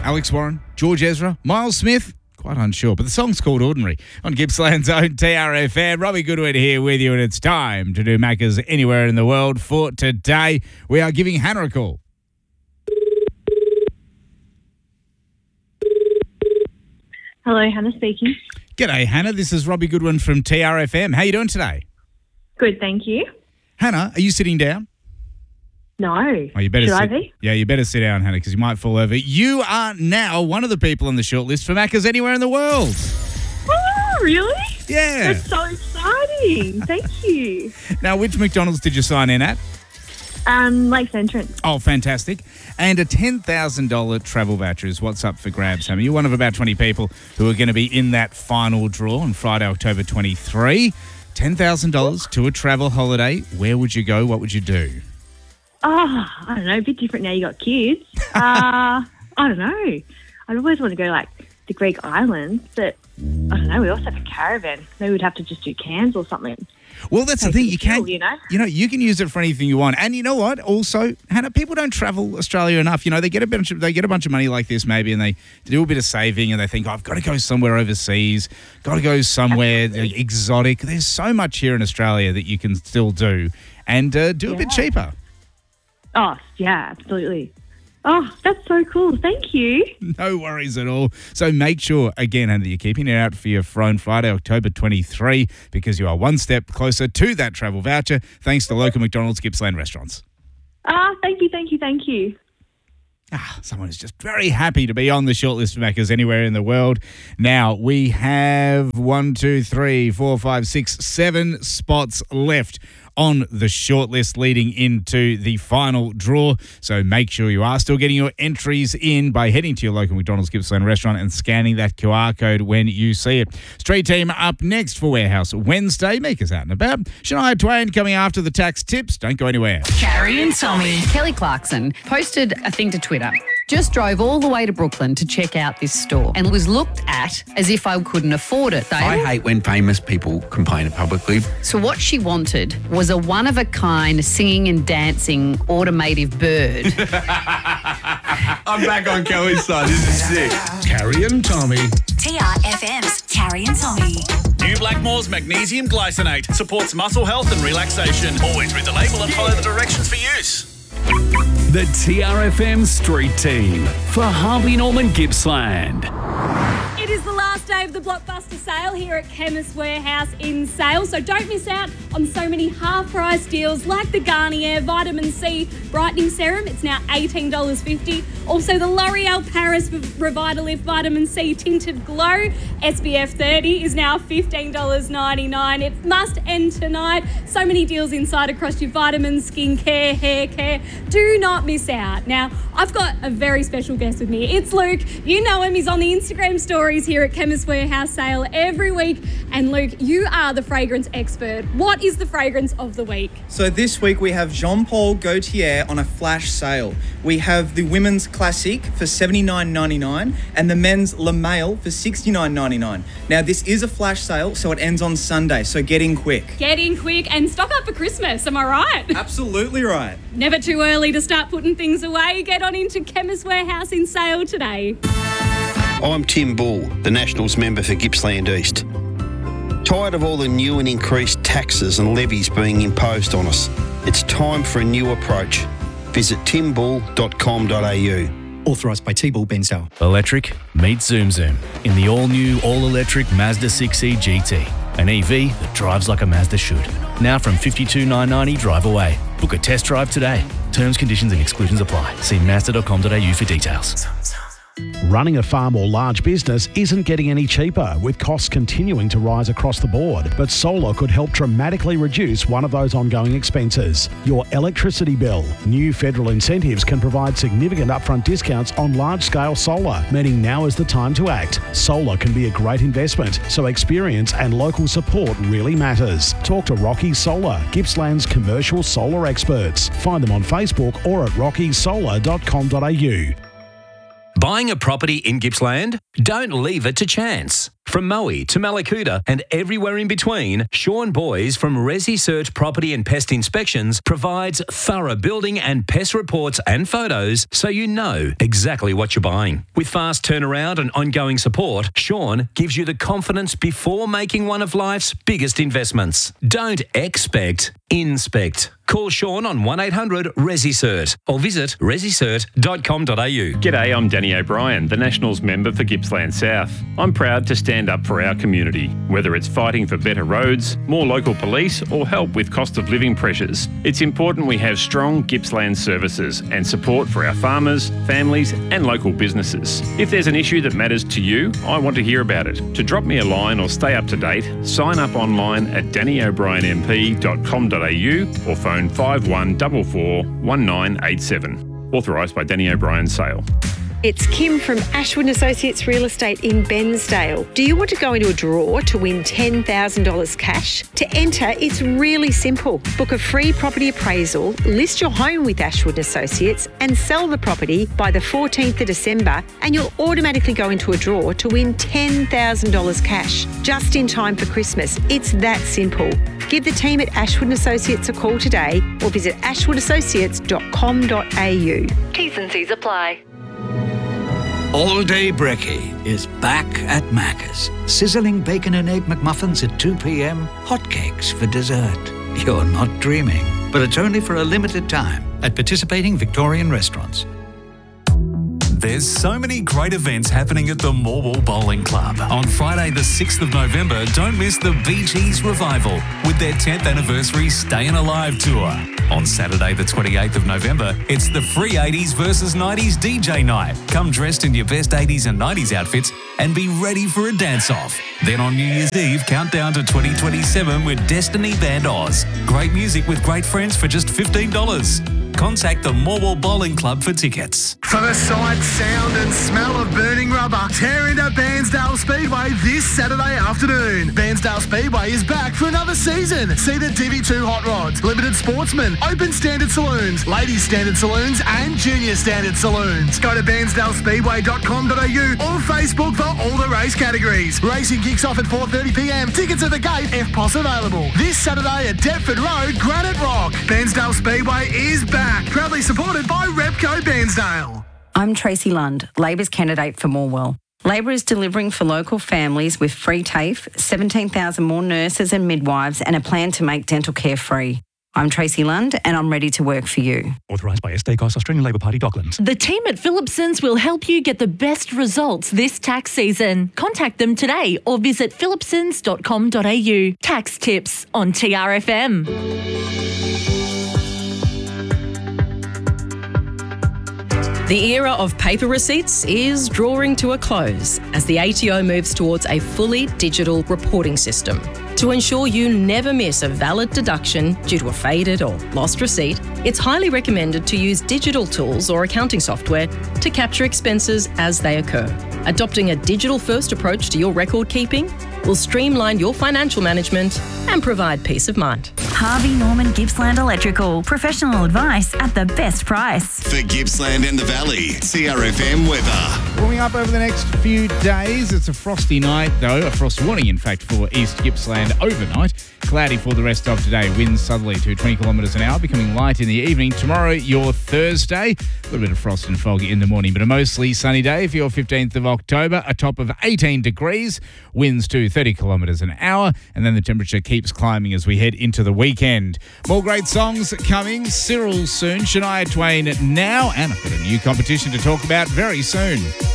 Alex Warren, George Ezra, Miles Smith. Quite unsure, but the song's called Ordinary on Gippsland's own TRFM. Robbie Goodwin here with you, and it's time to do Macca's Anywhere in the World. For today, we are giving Hannah a call. Hello, Hannah speaking. G'day, Hannah. This is Robbie Goodwin from TRFM. How are you doing today? Good, thank you. Hannah, are you sitting down? No. Oh, you better Should sit. I be? Yeah, you better sit down, Hannah, because you might fall over. You are now one of the people on the shortlist for Macca's Anywhere in the World. Oh, really? Yeah. That's so exciting. Thank you. Now, which McDonald's did you sign in at? Lakes Entrance. Oh, fantastic. And a $10,000 travel voucher is what's up for grabs, Hannah. You're one of about 20 people who are going to be in that final draw on Friday, October 23. $10,000 to a travel holiday. Where would you go? What would you do? Oh, I don't know. A bit different now you got kids. I don't know. I'd always want to go like the Greek islands, but I don't know. We also have a caravan. Maybe we'd have to just do Cairns or something. Well, that's the thing. You can't, you know? You can use it for anything you want. And you know what? Also, Hannah, people don't travel Australia enough. You know, they get a bunch of money like this maybe, and they do a bit of saving, and they think, I've got to go somewhere overseas, got to go somewhere exotic. There's so much here in Australia that you can still do and do a bit cheaper. Oh, yeah, absolutely. Oh, that's so cool. Thank you. No worries at all. So make sure, again, Hannah, that you're keeping it out for your phone Friday, October 23, because you are one step closer to that travel voucher, thanks to local McDonald's Gippsland restaurants. Thank you. Someone is just very happy to be on the shortlist for Macca's Anywhere in the World. Now, we have 7 spots left on the shortlist leading into the final draw. So make sure you are still getting your entries in by heading to your local McDonald's Gippsland restaurant and scanning that QR code when you see it. Street Team up next for Warehouse Wednesday. Make us out and about. Shania Twain coming after the tax tips. Don't go anywhere. Carrie and Tommy. Kelly Clarkson posted a thing to Twitter. Just drove all the way to Brooklyn to check out this store and was looked at as if I couldn't afford it. I hate when famous people complain publicly. So what she wanted was a one-of-a-kind singing and dancing automative bird. I'm back on Kelly's side. This is sick. Carrie and Tommy. TRFM's Carrie and Tommy. New Blackmore's Magnesium Glycinate supports muscle health and relaxation. Always read the label and follow the directions for use. The TRFM Street Team for Harvey Norman Gippsland. It is the last day of the blockbuster sale here at Chemist Warehouse in Sale, so don't miss out on so many half-price deals like the Garnier Vitamin C Brightening Serum. It's now $18.50. Also the L'Oreal Paris Revitalift Vitamin C Tinted Glow SPF 30 is now $15.99. It must end tonight. So many deals inside across your vitamins, skincare, hair care. Do not miss out. Now, I've got a very special guest with me. It's Luke. You know him. He's on the Instagram stories here at Chemist Warehouse Sale every week. And Luke, you are the fragrance expert. What is the fragrance of the week? So this week we have Jean Paul Gaultier on a flash sale. We have the women's classic for $79.99 and the men's Le Male for $69.99. Now this is a flash sale, so it ends on Sunday, so get in quick. Get in quick and stock up for Christmas, am I right? Absolutely right. Never too early to start putting things away. Get on into Chemist Warehouse in Sale today. I'm Tim Bull, the Nationals member for Gippsland East. Tired of all the new and increased taxes and levies being imposed on us? It's time for a new approach. Visit timbull.com.au. Authorised by T-Bull Bensdale. Electric meets Zoom Zoom in the all-new, all-electric Mazda 6e GT. An EV that drives like a Mazda should. Now from $52,990 drive away. Book a test drive today. Terms, conditions and exclusions apply. See mazda.com.au for details. Running a farm or large business isn't getting any cheaper, with costs continuing to rise across the board. But solar could help dramatically reduce one of those ongoing expenses: your electricity bill. New federal incentives can provide significant upfront discounts on large-scale solar, meaning now is the time to act. Solar can be a great investment, so experience and local support really matters. Talk to Rocky Solar, Gippsland's commercial solar experts. Find them on Facebook or at rockysolar.com.au. Buying a property in Gippsland? Don't leave it to chance. From Maui to Malakuta and everywhere in between, Sean Boys from Resi Search Property and Pest Inspections provides thorough building and pest reports and photos so you know exactly what you're buying. With fast turnaround and ongoing support, Sean gives you the confidence before making one of life's biggest investments. Don't expect, inspect. Call Sean on 1-800-RESICERT or visit resicert.com.au. G'day, I'm Danny O'Brien, the Nationals member for Gippsland South. I'm proud to stand up for our community, whether it's fighting for better roads, more local police or help with cost of living pressures. It's important we have strong Gippsland services and support for our farmers, families and local businesses. If there's an issue that matters to you, I want to hear about it. To drop me a line or stay up to date, sign up online at dannyobrien.mp.com.au or phone 5144 1987. Authorised by Danny O'Brien Sale. It's Kim from Ashwood & Associates Real Estate in Bensdale. Do you want to go into a draw to win $10,000 cash? To enter, it's really simple. Book a free property appraisal, list your home with Ashwood & Associates and sell the property by the 14th of December and you'll automatically go into a draw to win $10,000 cash. Just in time for Christmas. It's that simple. Give the team at Ashwood & Associates a call today or visit ashwoodassociates.com.au. T's and C's apply. All Day Brekkie is back at Macca's. Sizzling bacon and egg McMuffins at 2 p.m, hotcakes for dessert. You're not dreaming, but it's only for a limited time at participating Victorian restaurants. There's so many great events happening at the Morwell Bowling Club. On Friday the 6th of November, don't miss the Bee Gees Revival with their 10th anniversary Stayin' Alive tour. On Saturday the 28th of November, it's the Free 80s versus 90s DJ night. Come dressed in your best 80s and 90s outfits and be ready for a dance-off. Then on New Year's Eve, countdown to 2027 with Destiny Band Oz. Great music with great friends for just $15. Contact the Morwell Bowling Club for tickets. For the sight, sound and smell of burning rubber, tear into Bairnsdale Speedway this Saturday afternoon. Bairnsdale Speedway is back for another season. See the Divi2 Hot Rods, Limited Sportsman, Open Standard Saloons, Ladies Standard Saloons and Junior Standard Saloons. Go to bairnsdalespeedway.com.au or Facebook for all the race categories. Racing kicks off at 4:30 p.m. Tickets at the gate, FPOS available. This Saturday at Deptford Road, Granite Rock. Bairnsdale Speedway is back. Proudly supported by Repco Bairnsdale. I'm Tracy Lund, Labor's candidate for Morwell. Labor is delivering for local families with free TAFE, 17,000 more nurses and midwives and a plan to make dental care free. I'm Tracy Lund and I'm ready to work for you. Authorised by SD Cost, Australian Labor Party, Docklands. The team at Phillipsons will help you get the best results this tax season. Contact them today or visit phillipsons.com.au. Tax tips on TRFM. The era of paper receipts is drawing to a close as the ATO moves towards a fully digital reporting system. To ensure you never miss a valid deduction due to a faded or lost receipt, it's highly recommended to use digital tools or accounting software to capture expenses as they occur. Adopting a digital-first approach to your record keeping will streamline your financial management and provide peace of mind. Harvey Norman Gippsland Electrical. Professional advice at the best price. For Gippsland and the Valley, TRFM weather. Warming up over the next few days. It's a frosty night, though. A frost warning, in fact, for East Gippsland overnight. Cloudy for the rest of today. Winds southerly to 20 kilometres an hour, becoming light in the evening. Tomorrow, your Thursday. A little bit of frost and fog in the morning, but a mostly sunny day for your 15th of October. A top of 18 degrees. Winds to 30 kilometres an hour. And then the temperature keeps climbing as we head into the weekend. More great songs coming. Cyril soon. Shania Twain now. And I've got a new competition to talk about very soon.